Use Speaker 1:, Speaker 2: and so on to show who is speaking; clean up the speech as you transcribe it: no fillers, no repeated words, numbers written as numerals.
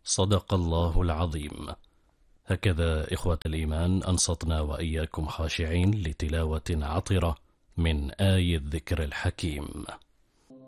Speaker 1: صدق الله العظيم. هكذا إخوة الإيمان أنصتنا وإياكم خاشعين لتلاوة عطرة من آي الذكر الحكيم.